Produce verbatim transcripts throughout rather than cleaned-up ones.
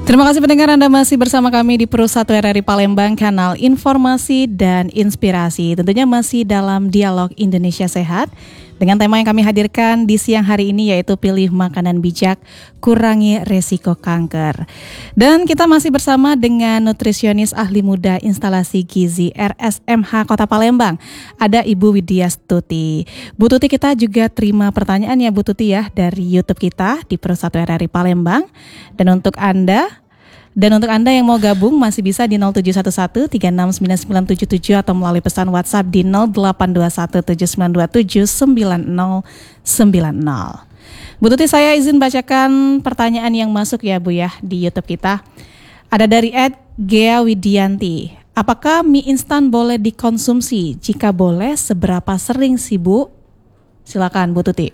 Terima kasih pendengar, Anda masih bersama kami di Pro satu R R I Palembang, kanal informasi dan inspirasi. Tentunya masih dalam dialog Indonesia Sehat dengan tema yang kami hadirkan di siang hari ini, yaitu pilih makanan bijak, kurangi resiko kanker. Dan kita masih bersama dengan nutrisionis ahli muda instalasi gizi R S M H Kota Palembang, ada Ibu Widya Stuti. Bu Tuti, kita juga terima pertanyaan ya Bu Tuti ya dari YouTube kita di Pro satu R R I Palembang. Dan untuk Anda Dan untuk Anda yang mau gabung masih bisa di nol tujuh satu satu tiga enam sembilan sembilan tujuh tujuh atau melalui pesan WhatsApp di nol delapan dua satu tujuh sembilan dua tujuh sembilan nol sembilan nol. Bu Tuti, saya izin bacakan pertanyaan yang masuk ya Bu ya di YouTube kita. Ada dari et Gea Widianti. Apakah mie instan boleh dikonsumsi? Jika boleh, seberapa sering sih Bu? Silakan Bu Tuti.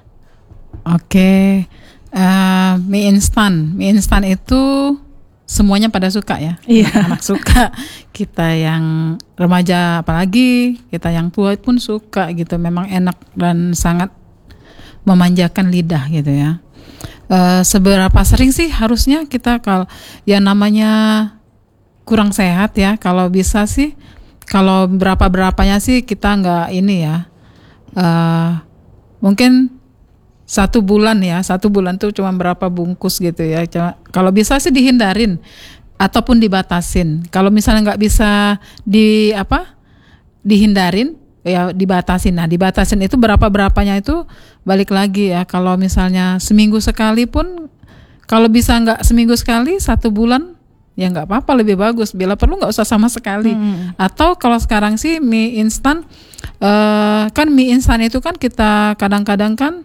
Oke, uh, mie instan. Mie instan itu semuanya pada suka ya, iya. Anak suka, kita yang remaja apalagi, kita yang tua pun suka gitu. Memang enak dan sangat memanjakan lidah gitu ya. E, seberapa sering sih harusnya kita, kalau ya namanya kurang sehat ya, kalau bisa sih, kalau berapa-berapanya sih kita nggak ini ya, e, mungkin Satu bulan ya, satu bulan tuh cuma berapa bungkus gitu ya. Cuma, kalau bisa sih dihindarin ataupun dibatasin. Kalau misalnya nggak bisa di apa dihindarin, ya dibatasin. Nah, dibatasin itu berapa berapanya itu balik lagi ya. Kalau misalnya seminggu sekali pun, kalau bisa nggak seminggu sekali, satu bulan ya nggak apa-apa, lebih bagus. Bila perlu nggak usah sama sekali. Hmm. Atau kalau sekarang sih mie instan, uh, kan mie instan itu kan kita kadang-kadang kan,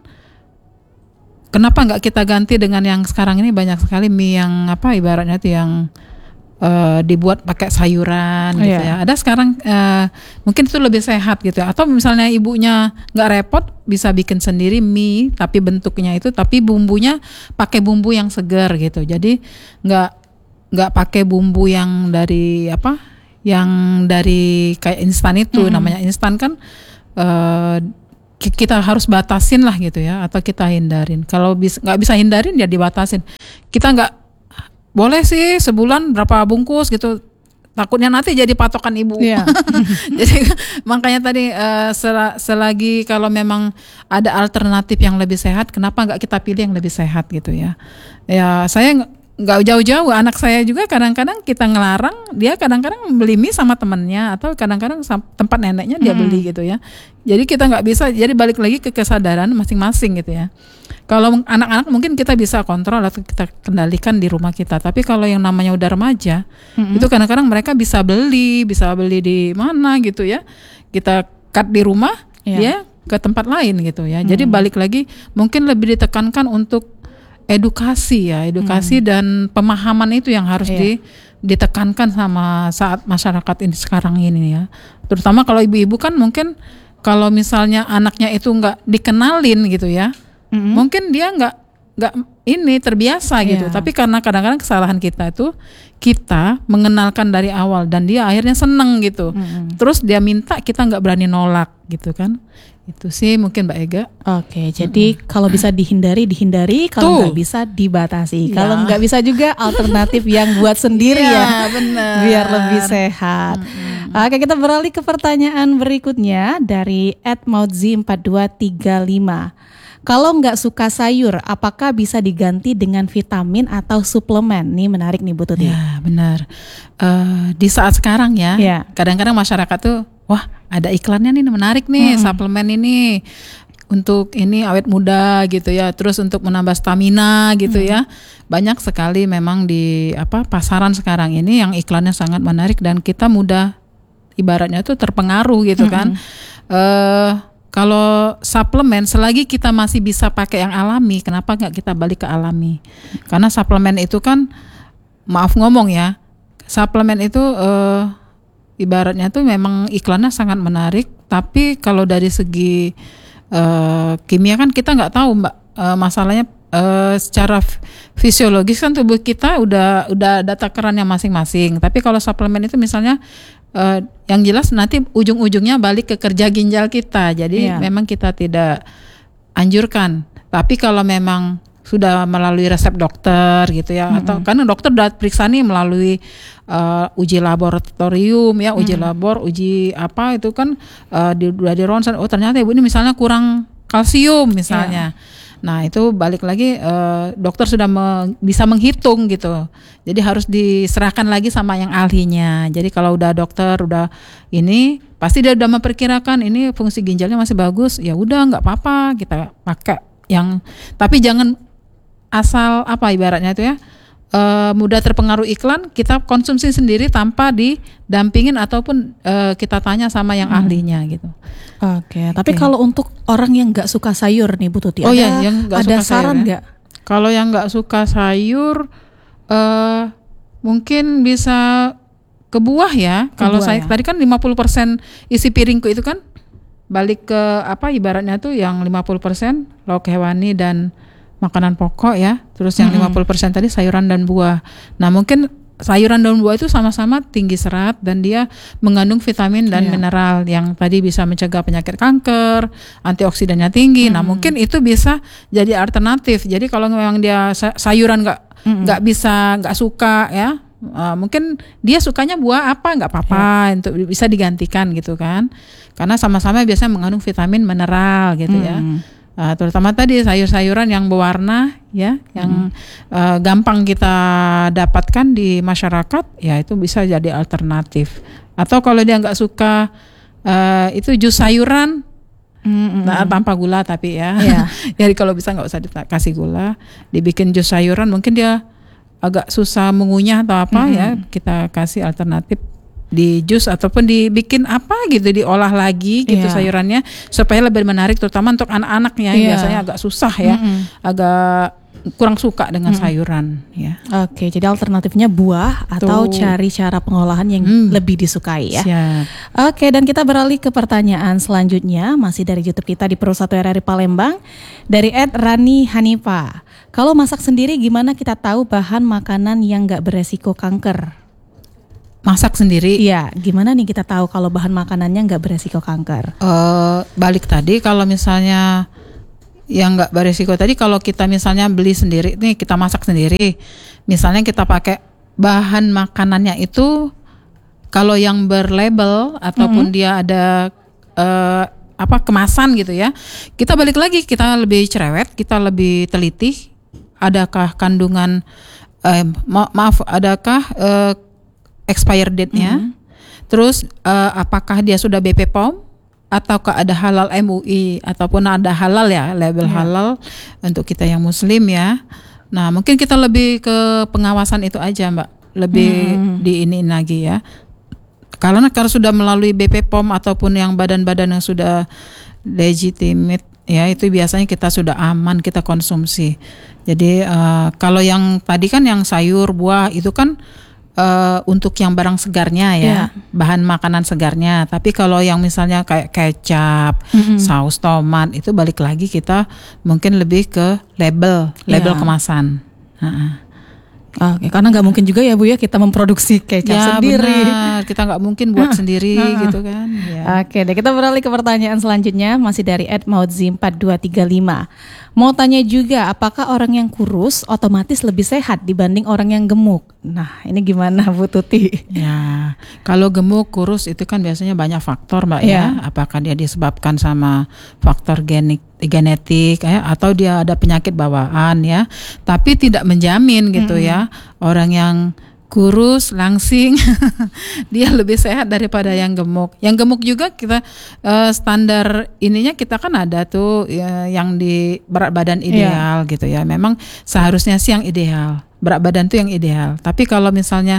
kenapa nggak kita ganti dengan yang sekarang ini banyak sekali mie yang apa ibaratnya tuh yang uh, dibuat pakai sayuran gitu yeah. ya. Ada sekarang uh, mungkin itu lebih sehat gitu ya. Atau misalnya ibunya nggak repot bisa bikin sendiri mie tapi bentuknya itu, tapi bumbunya pakai bumbu yang segar gitu. Jadi nggak nggak pakai bumbu yang dari apa yang dari kayak instan itu. Mm-hmm. Namanya instan kan uh, kita harus batasin lah gitu ya, atau kita hindarin. Kalau bis, nggak bisa hindarin ya dibatasin. Kita nggak boleh sih sebulan berapa bungkus gitu, takutnya nanti jadi patokan ibu. Yeah. Jadi makanya tadi uh, sel- selagi kalau memang ada alternatif yang lebih sehat, kenapa nggak kita pilih yang lebih sehat gitu ya. Ya saya nggak jauh-jauh, anak saya juga kadang-kadang kita ngelarang, dia kadang-kadang beli mie sama temennya, atau kadang-kadang tempat neneknya dia beli hmm. gitu ya. Jadi kita nggak bisa, jadi balik lagi ke kesadaran masing-masing gitu ya. Kalau anak-anak mungkin kita bisa kontrol atau kita kendalikan di rumah kita, tapi kalau yang namanya udah remaja, hmm. itu kadang-kadang mereka bisa beli, bisa beli di mana gitu ya. Kita cut di rumah, yeah. dia ke tempat lain gitu ya. Hmm. Jadi balik lagi mungkin lebih ditekankan untuk edukasi ya, edukasi hmm. dan pemahaman itu yang harus iya. di, ditekankan sama saat masyarakat ini sekarang ini ya. Terutama kalau ibu-ibu kan mungkin kalau misalnya anaknya itu nggak dikenalin gitu ya, mm-hmm. mungkin dia nggak nggak ini terbiasa gitu. Yeah. Tapi karena kadang-kadang kesalahan kita itu kita mengenalkan dari awal dan dia akhirnya seneng gitu. Mm-hmm. Terus dia minta, kita nggak berani nolak gitu kan. Itu sih mungkin Mbak Ega. Oke, jadi mm-hmm. kalau bisa dihindari, dihindari. Kalau nggak bisa dibatasi. Ya. Kalau nggak bisa juga alternatif yang buat sendiri ya, ya bener. Biar lebih sehat. Mm-hmm. Oke, kita beralih ke pertanyaan berikutnya dari et maudzi empat dua tiga lima. Kalau nggak suka sayur, apakah bisa diganti dengan vitamin atau suplemen? Nih menarik nih Bu Tuti. Ya benar. Uh, di saat sekarang ya, ya, kadang-kadang masyarakat tuh, wah ada iklannya nih menarik nih, hmm. suplemen ini untuk ini awet muda gitu ya, terus untuk menambah stamina gitu hmm. ya. Banyak sekali memang di apa pasaran sekarang ini yang iklannya sangat menarik dan kita mudah ibaratnya tuh terpengaruh gitu hmm. kan. Uh, Kalau suplemen, selagi kita masih bisa pakai yang alami, kenapa nggak kita balik ke alami? Karena suplemen itu kan, maaf ngomong ya, suplemen itu uh, ibaratnya tuh memang iklannya sangat menarik, tapi kalau dari segi uh, kimia kan kita nggak tahu Mbak, uh, masalahnya uh, secara fisiologis kan tubuh kita udah udah ada takarannya masing-masing. Tapi kalau suplemen itu misalnya Uh, yang jelas nanti ujung-ujungnya balik ke kerja ginjal kita. Jadi yeah. memang kita tidak anjurkan. Tapi kalau memang sudah melalui resep dokter gitu ya, mm-hmm. atau karena dokter udah periksa nih melalui uh, uji laboratorium ya, uji mm-hmm. labor, uji apa itu kan uh, di, udah di ronsen, oh ternyata ibu ini misalnya kurang kalsium misalnya. Yeah. Nah itu balik lagi uh, dokter sudah me- bisa menghitung gitu. Jadi harus diserahkan lagi sama yang ahlinya. Jadi kalau udah dokter udah ini pasti dia udah memperkirakan ini fungsi ginjalnya masih bagus, ya udah nggak apa-apa kita pakai yang. Tapi jangan asal apa ibaratnya itu ya uh, mudah terpengaruh iklan, kita konsumsi sendiri tanpa didampingin ataupun uh, kita tanya sama yang hmm. ahlinya gitu. Oke, okay. Tapi kalau untuk orang yang nggak suka sayur nih Bu Tuti, oh ada, ya, yang gak ada suka saran nggak? Ya? Kalau yang nggak suka sayur, uh, mungkin bisa ke buah ya. Kalau saya ya? Tadi kan lima puluh persen isi piringku itu kan balik ke apa ibaratnya tuh yang lima puluh persen lauk hewani dan makanan pokok ya. Terus yang mm-hmm. lima puluh persen tadi sayuran dan buah. Nah mungkin sayuran dan buah itu sama-sama tinggi serat dan dia mengandung vitamin dan yeah. mineral yang tadi bisa mencegah penyakit kanker, antioksidannya tinggi. Mm-hmm. Nah mungkin itu bisa jadi alternatif. Jadi kalau memang dia sayuran nggak nggak mm-hmm. bisa nggak suka ya, uh, mungkin dia sukanya buah apa nggak apa-apa yeah. untuk bisa digantikan gitu kan. Karena sama-sama biasanya mengandung vitamin mineral gitu mm-hmm. ya. Uh, terutama tadi sayur-sayuran yang berwarna ya, yang hmm. uh, gampang kita dapatkan di masyarakat, ya itu bisa jadi alternatif. Atau kalau dia nggak suka uh, itu jus sayuran, hmm. nah, tanpa gula tapi ya, yeah. jadi kalau bisa nggak usah dikasih gula, dibikin jus sayuran, mungkin dia agak susah mengunyah atau apa hmm. ya, kita kasih alternatif di jus ataupun dibikin apa gitu, diolah lagi gitu yeah. sayurannya supaya lebih menarik, terutama untuk anak-anak ya yeah. biasanya agak susah ya, mm-hmm. agak kurang suka dengan mm-hmm. sayuran ya. Oke, jadi alternatifnya buah atau Tuh. cari cara pengolahan yang mm. lebih disukai ya. Siap. Oke, dan kita beralih ke pertanyaan selanjutnya masih dari YouTube kita di Pro satu R R I Palembang dari et Rani Hanifa. Kalau masak sendiri gimana kita tahu bahan makanan yang nggak beresiko kanker? Masak sendiri? Iya, gimana nih kita tahu kalau bahan makanannya nggak beresiko kanker? Uh, balik tadi kalau misalnya yang nggak beresiko tadi, kalau kita misalnya beli sendiri nih, kita masak sendiri, misalnya kita pakai bahan makanannya itu kalau yang berlabel ataupun mm-hmm. dia ada uh, apa kemasan gitu ya, kita balik lagi kita lebih cerewet, kita lebih teliti, adakah kandungan eh, ma- maaf adakah uh, expired date-nya, mm-hmm. terus uh, apakah dia sudah B P P O M ataukah ada halal M U I ataupun ada halal ya, label yeah. halal untuk kita yang muslim ya. Nah mungkin kita lebih ke pengawasan itu aja Mbak, lebih mm-hmm. diiniin lagi ya. Karena kalau sudah melalui B P P O M ataupun yang badan-badan yang sudah legitimate ya, itu biasanya kita sudah aman kita konsumsi. Jadi uh, kalau yang tadi kan yang sayur buah itu kan Uh, untuk yang barang segarnya ya, yeah. bahan makanan segarnya. Tapi kalau yang misalnya kayak kecap, mm-hmm. saus tomat, itu balik lagi kita mungkin lebih ke label, label yeah. kemasan. Uh-uh. Oke, karena nggak mungkin juga ya Bu ya kita memproduksi kecap ya, sendiri. Benar. Kita nggak mungkin buat sendiri gitu kan. Ya. Oke, deh kita beralih ke pertanyaan selanjutnya masih dari et maudzi empat dua tiga lima. Mau tanya juga, apakah orang yang kurus otomatis lebih sehat dibanding orang yang gemuk? Nah, ini gimana Bu Tuti? Ya, kalau gemuk, kurus itu kan biasanya banyak faktor Mbak ya. ya. Apakah dia disebabkan sama faktor genik, genetik ya, atau dia ada penyakit bawaan ya. Tapi tidak menjamin gitu mm-hmm. ya. Orang yang kurus, langsing, dia lebih sehat daripada yang gemuk. Yang gemuk juga kita uh, standar ininya kita kan ada tuh ya, yang di berat badan ideal yeah. gitu ya. Memang seharusnya sih yang ideal, berat badan tuh yang ideal. Tapi kalau misalnya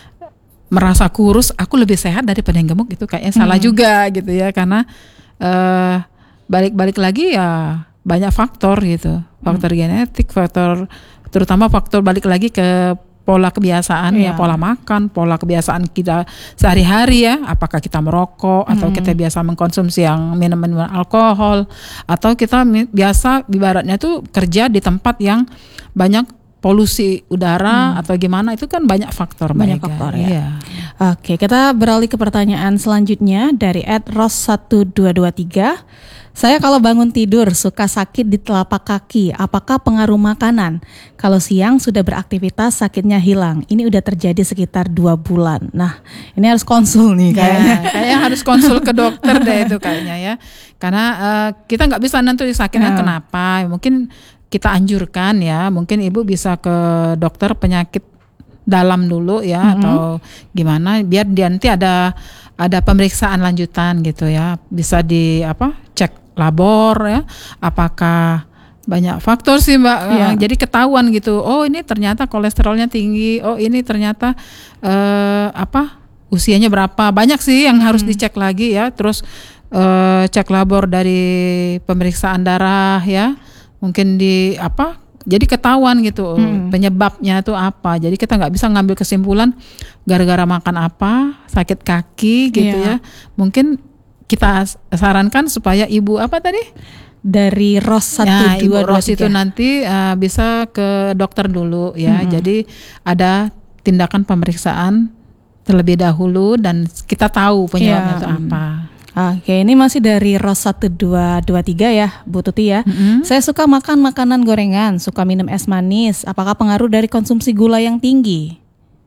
merasa kurus, aku lebih sehat daripada yang gemuk, itu kayaknya salah hmm. juga gitu ya. Karena uh, balik-balik lagi ya banyak faktor gitu, faktor hmm. genetik, faktor terutama faktor balik lagi ke pola kebiasaan yeah. ya, pola makan, pola kebiasaan kita sehari-hari ya, apakah kita merokok atau hmm. kita biasa mengkonsumsi yang minuman alkohol, atau kita biasa ibaratnya tuh kerja di tempat yang banyak polusi udara hmm. atau gimana, itu kan banyak faktor. Banyak Mega. faktor ya. Iya. Oke, kita beralih ke pertanyaan selanjutnya dari at ros satu dua dua tiga. Saya kalau bangun tidur suka sakit di telapak kaki, apakah pengaruh makanan? Kalau siang sudah beraktivitas sakitnya hilang. Ini udah terjadi sekitar dua bulan. Nah, ini harus konsul nih kayaknya. Ya, kayaknya harus konsul ke dokter deh itu kayaknya ya. Karena uh, kita nggak bisa nentuin sakitnya ya. Kenapa. Mungkin kita anjurkan ya, mungkin ibu bisa ke dokter penyakit dalam dulu ya, mm-hmm. atau gimana, biar dia nanti ada ada pemeriksaan lanjutan gitu ya. Bisa di apa? Cek labor ya, apakah banyak faktor sih Mbak, ya. Jadi ketahuan gitu, oh ini ternyata kolesterolnya tinggi, oh ini ternyata eh, apa usianya berapa, banyak sih yang hmm. harus dicek lagi ya. Terus eh, cek labor dari pemeriksaan darah ya, mungkin di apa, jadi ketahuan gitu hmm. penyebabnya itu apa. Jadi kita nggak bisa ngambil kesimpulan gara-gara makan apa, sakit kaki gitu ya, ya. Mungkin kita sarankan supaya ibu apa tadi? Dari Ros satu ya, dua ibu Ros itu nanti uh, bisa ke dokter dulu ya. Mm-hmm. Jadi ada tindakan pemeriksaan terlebih dahulu dan kita tahu penyebabnya ya. Itu apa. Oke, ini masih dari Ros satu dua dua tiga ya, Bu Tuti ya. Mm-hmm. Saya suka makan makanan gorengan, suka minum es manis. Apakah pengaruh dari konsumsi gula yang tinggi?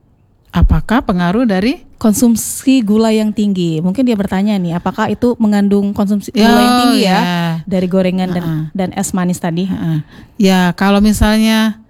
Apakah pengaruh dari konsumsi gula yang tinggi? Mungkin dia bertanya nih, apakah itu mengandung konsumsi gula oh, yang tinggi ya, ya dari gorengan dan uh-uh. dan es manis tadi? Uh-uh. Ya, kalau misalnya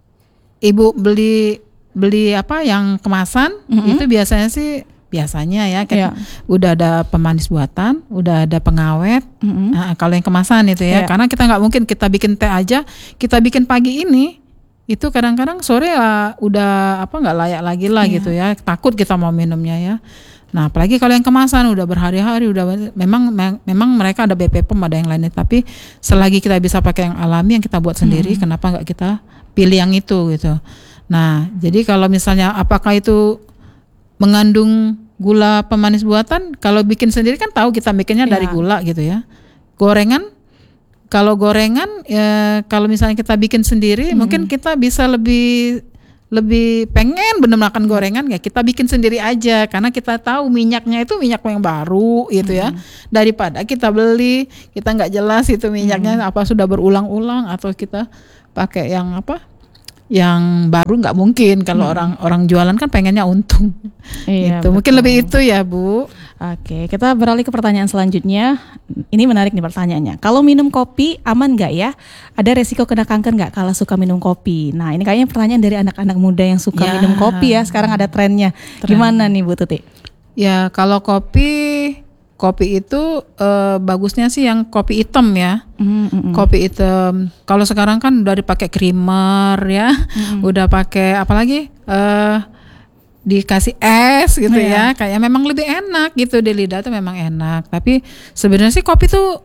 ibu beli beli apa yang kemasan, mm-hmm. itu biasanya sih biasanya ya, kan yeah. udah ada pemanis buatan, udah ada pengawet. Mm-hmm. Nah, kalau yang kemasan itu ya, yeah. karena kita nggak mungkin kita bikin teh aja, kita bikin pagi ini. Itu kadang-kadang sore ya udah apa nggak layak lagi lah yeah. gitu ya, takut kita mau minumnya ya. Nah apalagi kalau yang kemasan udah berhari-hari, udah memang me- memang mereka ada B P P M, ada yang lainnya, tapi selagi kita bisa pakai yang alami yang kita buat sendiri, hmm. kenapa nggak kita pilih yang itu gitu. Nah jadi kalau misalnya apakah itu mengandung gula pemanis buatan, kalau bikin sendiri kan tahu kita bikinnya yeah. dari gula gitu ya. Gorengan, kalau gorengan ya, kalau misalnya kita bikin sendiri, hmm. mungkin kita bisa lebih lebih pengen bener makan gorengan ya kita bikin sendiri aja, karena kita tahu minyaknya itu minyak yang baru gitu hmm. ya, daripada kita beli kita nggak jelas itu minyaknya hmm. apa sudah berulang-ulang atau kita pakai yang apa yang baru, nggak mungkin kalau hmm. orang orang jualan kan pengennya untung. Iya, itu mungkin lebih itu ya Bu. Oke, kita beralih ke pertanyaan selanjutnya. Ini menarik nih pertanyaannya. Kalau minum kopi aman nggak ya? Ada resiko kena kanker nggak kalau suka minum kopi? Nah ini kayaknya pertanyaan dari anak-anak muda yang suka ya. minum kopi ya. Sekarang ada trennya. Tren. Gimana nih Bu Tuti? Ya kalau kopi kopi itu uh, bagusnya sih yang kopi hitam ya. Mm-hmm. Kopi hitam. Kalau sekarang kan udah dipakai creamer ya, mm-hmm. udah pakai apalagi uh, dikasih es gitu yeah. ya. Kayak memang lebih enak gitu di lidah tuh, memang enak. Tapi sebenarnya sih kopi tuh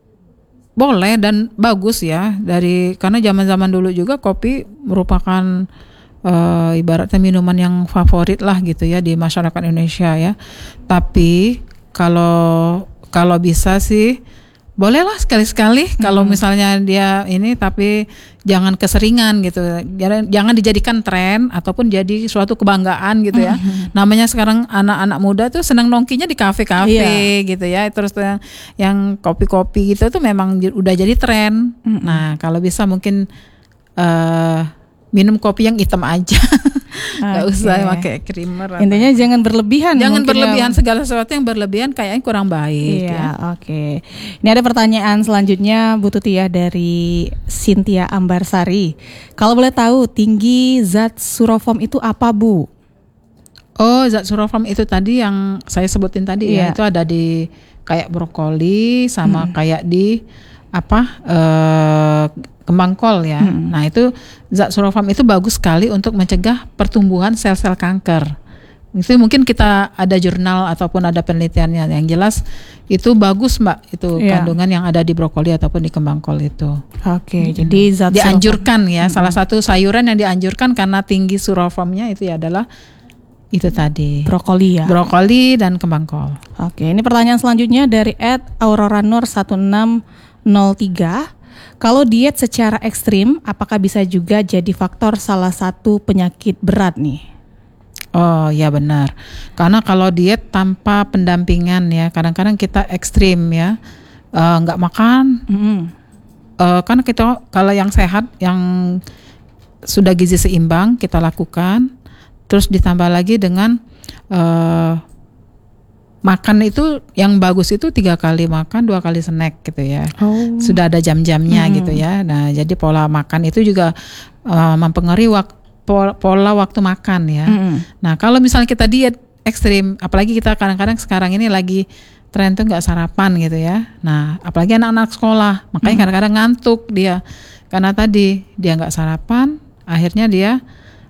boleh dan bagus ya, dari karena zaman-zaman dulu juga kopi merupakan uh, ibaratnya minuman yang favorit lah gitu ya di masyarakat Indonesia ya. Tapi Kalau kalau bisa sih bolehlah sekali-sekali hmm. kalau misalnya dia ini, tapi jangan keseringan gitu. Jangan, jangan dijadikan tren ataupun jadi suatu kebanggaan gitu ya. Hmm. Namanya sekarang anak-anak muda tuh senang nongkinya di kafe-kafe yeah. gitu ya. Terus yang, yang kopi-kopi gitu tuh memang udah jadi tren. Hmm. Nah, kalau bisa mungkin uh, minum kopi yang hitam aja. Nggak okay. usah pakai creamer. Intinya atau. jangan berlebihan. Jangan berlebihan ya. Segala sesuatu yang berlebihan kayaknya kurang baik. Iya, ya. Oke. Okay. Ini ada pertanyaan selanjutnya Bu Tuti ya, dari Cynthia Ambarsari. Kalau boleh tahu tinggi zat surofom itu apa Bu? Oh, zat surofom itu tadi yang saya sebutin tadi iya. ya. Itu ada di kayak brokoli sama hmm. kayak di apa? Uh, kembang kol ya. Hmm. Nah itu zat surofam itu bagus sekali untuk mencegah pertumbuhan sel-sel kanker. Itu mungkin kita ada jurnal ataupun ada penelitiannya. Yang jelas itu bagus Mbak, itu yeah. kandungan yang ada di brokoli ataupun di kembang kol itu. Oke, okay, hmm. jadi zat dianjurkan surofam. ya. Hmm. Salah satu sayuran yang dianjurkan karena tinggi surofamnya itu ya adalah itu tadi. Brokoli ya. Brokoli dan kembang kol. Oke, okay, ini pertanyaan selanjutnya dari et aurora nur satu enam nol tiga. Kalau diet secara ekstrim, apakah bisa juga jadi faktor salah satu penyakit berat nih? Oh ya benar. Karena kalau diet tanpa pendampingan ya, kadang-kadang kita ekstrim ya, uh, nggak makan. Mm-hmm. Uh, karena kita kalau yang sehat, yang sudah gizi seimbang kita lakukan, terus ditambah lagi dengan uh, makan itu yang bagus itu tiga kali makan, dua kali snack gitu ya. Oh. Sudah ada jam-jamnya Hmm. gitu ya. Nah jadi pola makan itu juga uh, mempengaruhi wak- pola, pola waktu makan ya. Hmm. Nah kalau misalnya kita diet ekstrim, apalagi kita kadang-kadang sekarang ini lagi tren tuh nggak sarapan gitu ya. Nah apalagi anak-anak sekolah, makanya Hmm. kadang-kadang ngantuk dia karena tadi dia nggak sarapan, akhirnya dia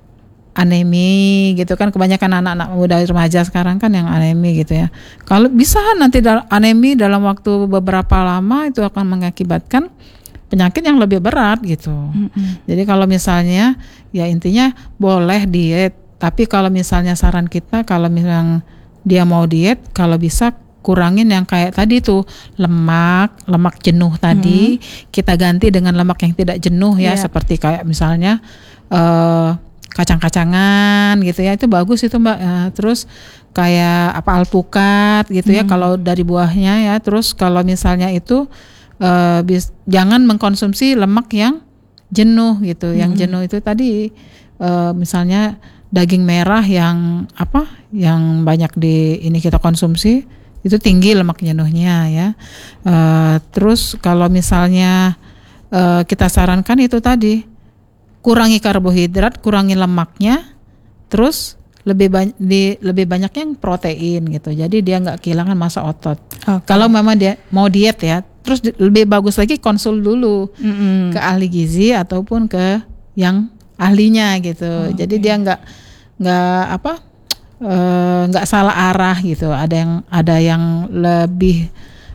anemi gitu kan, kebanyakan anak-anak muda remaja sekarang kan yang anemi gitu ya. Kalau bisa nanti dal- anemi dalam waktu beberapa lama itu akan mengakibatkan penyakit yang lebih berat gitu. Mm-mm. Jadi kalau misalnya ya intinya boleh diet, tapi kalau misalnya saran kita kalau misalnya dia mau diet, kalau bisa kurangin yang kayak tadi tuh lemak, lemak jenuh tadi, hmm. kita ganti dengan lemak yang tidak jenuh ya, yeah. seperti kayak misalnya uh, kacang-kacangan gitu ya, itu bagus itu Mbak. Uh, terus kayak apa alpukat gitu hmm. ya kalau dari buahnya ya. Terus kalau misalnya itu uh, bis, jangan mengkonsumsi lemak yang jenuh gitu. Hmm. Yang jenuh itu tadi uh, misalnya daging merah yang apa? Yang banyak di ini kita konsumsi itu tinggi lemak jenuhnya ya. Uh, terus kalau misalnya uh, kita sarankan itu tadi kurangi karbohidrat, kurangi lemaknya, terus lebih banyak di lebih banyak yang protein gitu. Jadi dia nggak kehilangan massa otot. Okay. Kalau memang dia mau diet ya, terus di, lebih bagus lagi konsul dulu mm-hmm. ke ahli gizi ataupun ke yang ahlinya gitu. Okay. Jadi dia nggak nggak apa nggak uh, salah arah gitu. Ada yang ada yang lebih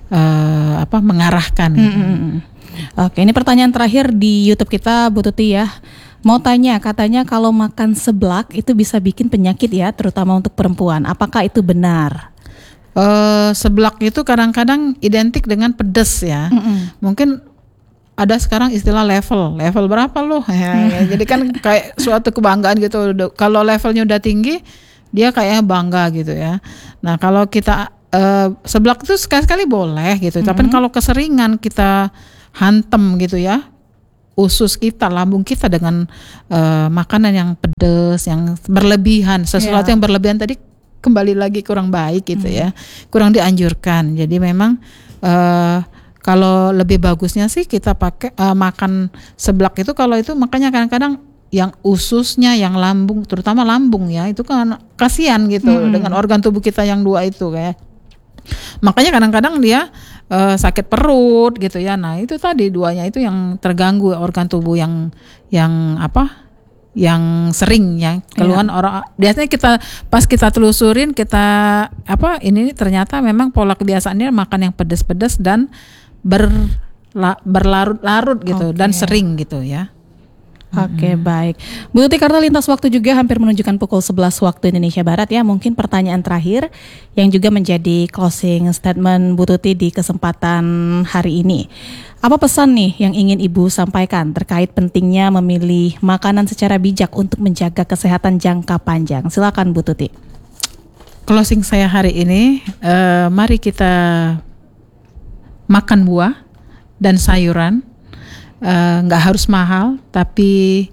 uh, apa mengarahkan. Gitu. Mm-hmm. Oke, ini pertanyaan terakhir di YouTube kita, Bu Tuti ya. Mau tanya, katanya kalau makan seblak itu bisa bikin penyakit ya, terutama untuk perempuan. Apakah itu benar? Uh, seblak itu kadang-kadang identik dengan pedas ya. Mm-mm. Mungkin ada sekarang istilah level, level berapa loh? Ya, ya. Jadi kan kayak suatu kebanggaan gitu. Kalau levelnya udah tinggi, dia kayaknya bangga gitu ya. Nah kalau kita uh, seblak itu sekali-sekali boleh gitu. Mm-hmm. Tapi kalau keseringan kita hantem gitu ya usus kita, lambung kita dengan uh, makanan yang pedas, yang berlebihan, sesuatu yeah. yang berlebihan tadi kembali lagi kurang baik gitu mm. ya, kurang dianjurkan. Jadi memang uh, kalau lebih bagusnya sih kita pakai uh, makan seblak itu kalau itu makanya kadang-kadang yang ususnya, yang lambung, terutama lambung ya itu kan kasihan gitu mm. dengan organ tubuh kita yang dua itu kayak. Makanya kadang-kadang dia uh, sakit perut gitu ya. Nah itu tadi duanya itu yang terganggu organ tubuh yang yang apa? Yang sering ya keluhan yeah. orang. Biasanya kita pas kita telusurin kita apa? Ini ternyata memang pola kebiasaannya makan yang pedas-pedas dan ber, la, berlarut-larut gitu okay. dan sering gitu ya. Oke okay, hmm. baik Bu Tuti, karena lintas waktu juga hampir menunjukkan pukul sebelas waktu Indonesia Barat ya. Mungkin pertanyaan terakhir yang juga menjadi closing statement Bu Tuti di kesempatan hari ini. Apa pesan nih yang ingin Ibu sampaikan terkait pentingnya memilih makanan secara bijak untuk menjaga kesehatan jangka panjang? Silakan Bu Tuti. Closing saya hari ini, uh, mari kita makan buah dan sayuran. Nggak uh, harus mahal tapi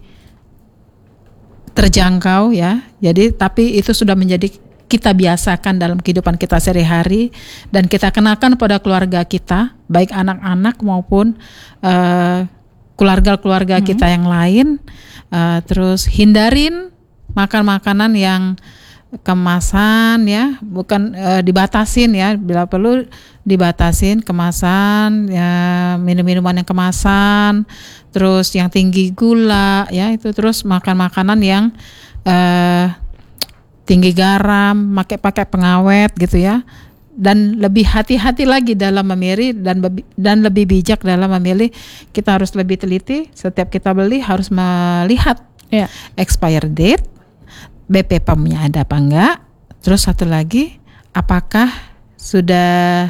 terjangkau ya. Jadi tapi itu sudah menjadi kita biasakan dalam kehidupan kita sehari-hari dan kita kenalkan pada keluarga kita, baik anak-anak maupun uh, keluarga-keluarga hmm. kita yang lain. Uh, terus hindarin makan makanan yang kemasan ya, bukan uh, dibatasin ya, bila perlu dibatasin kemasan ya, minum-minuman yang kemasan, terus yang tinggi gula ya itu, terus makan makanan yang uh, tinggi garam, pakai-pakai pengawet gitu ya, dan lebih hati-hati lagi dalam memilih dan dan lebih bijak dalam memilih. Kita harus lebih teliti setiap kita beli, harus melihat ya expire date, B P P A M-nya ada apa enggak. Terus satu lagi, apakah sudah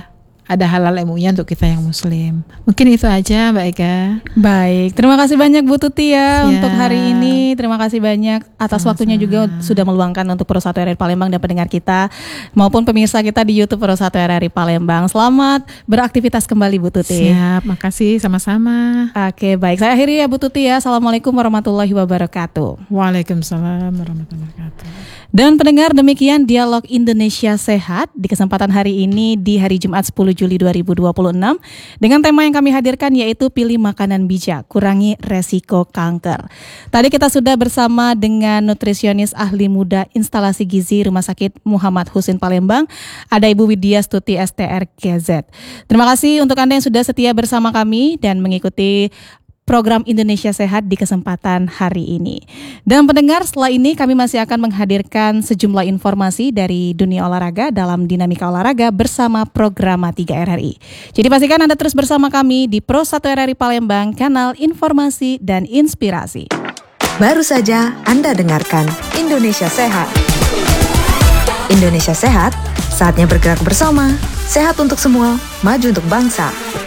ada halal M U-nya untuk kita yang muslim. Mungkin itu aja Mbak Ega. Baik, terima kasih banyak Bu Tuti ya Siap. untuk hari ini. Terima kasih banyak atas Sama-sama. waktunya juga sudah meluangkan untuk Pro satu R R I Palembang dan pendengar kita maupun pemirsa kita di YouTube Pro satu R R I Palembang. Selamat beraktivitas kembali Bu Tuti. Siap, makasih sama-sama. Oke, baik. Saya akhiri ya Bu Tuti ya. Assalamualaikum warahmatullahi wabarakatuh. Waalaikumsalam warahmatullahi wabarakatuh. Dan pendengar, demikian Dialog Indonesia Sehat di kesempatan hari ini di hari Jumat sepuluh Juli dua ribu dua puluh enam dengan tema yang kami hadirkan yaitu pilih makanan bijak, kurangi resiko kanker. Tadi kita sudah bersama dengan nutrisionis ahli muda instalasi gizi Rumah Sakit Muhammad Husin Palembang, ada Ibu Widya Stuti S T R K Z. Terima kasih untuk Anda yang sudah setia bersama kami dan mengikuti program Indonesia Sehat di kesempatan hari ini. Dan pendengar, setelah ini kami masih akan menghadirkan sejumlah informasi dari dunia olahraga dalam Dinamika Olahraga bersama Programa tiga R R I. Jadi pastikan Anda terus bersama kami di Pro satu R R I Palembang, kanal informasi dan inspirasi. Baru saja Anda dengarkan Indonesia Sehat. Indonesia Sehat, saatnya bergerak bersama. Sehat untuk semua, maju untuk bangsa.